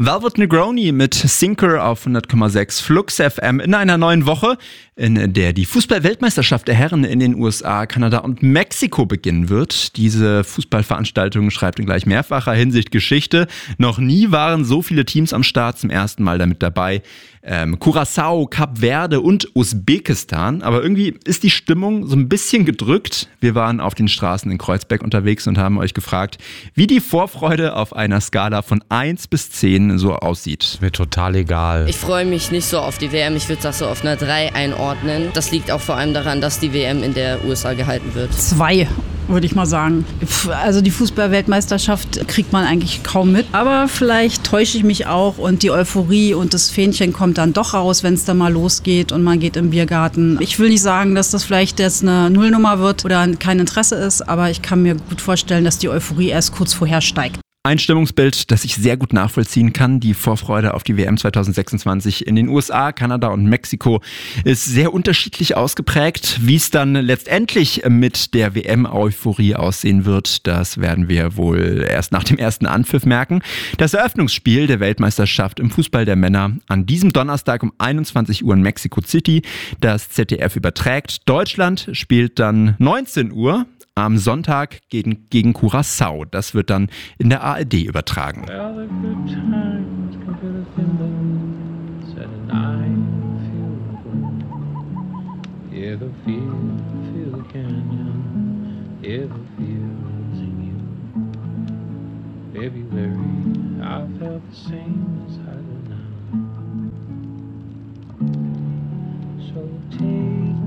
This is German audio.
Velvet Negroni mit Sinker auf 100,6 Flux FM in einer neuen Woche, in der die Fußball-Weltmeisterschaft der Herren in den USA, Kanada und Mexiko beginnen wird. Diese Fußballveranstaltung schreibt in gleich mehrfacher Hinsicht Geschichte. Noch nie waren so viele Teams am Start, zum ersten Mal damit dabei. Curaçao, Kap Verde und Usbekistan. Aber irgendwie ist die Stimmung so ein bisschen gedrückt. Wir waren auf den Straßen in Kreuzberg unterwegs und haben euch gefragt, wie die Vorfreude auf einer Skala von 1 bis 10 so aussieht. Ist mir total egal. Ich freue mich nicht so auf die WM. Ich würde das so auf einer 3 einordnen. Das liegt auch vor allem daran, dass die WM in der USA gehalten wird. 2, würde ich mal sagen. Also die Fußball-Weltmeisterschaft kriegt man eigentlich kaum mit. Aber vielleicht täusche ich mich auch und die Euphorie und das Fähnchen kommt dann doch raus, wenn es dann mal losgeht und man geht im Biergarten. Ich will nicht sagen, dass das vielleicht jetzt eine Nullnummer wird oder kein Interesse ist, aber ich kann mir gut vorstellen, dass die Euphorie erst kurz vorher steigt. Ein Stimmungsbild, das ich sehr gut nachvollziehen kann. Die Vorfreude auf die WM 2026 in den USA, Kanada und Mexiko ist sehr unterschiedlich ausgeprägt. Wie es dann letztendlich mit der WM-Euphorie aussehen wird, das werden wir wohl erst nach dem ersten Anpfiff merken. Das Eröffnungsspiel der Weltmeisterschaft im Fußball der Männer an diesem Donnerstag um 21 Uhr in Mexico City. Das ZDF überträgt. Deutschland spielt dann 19 Uhr. Am Sonntag gegen Curaçao. Das wird dann in der ARD übertragen. February, I felt the same.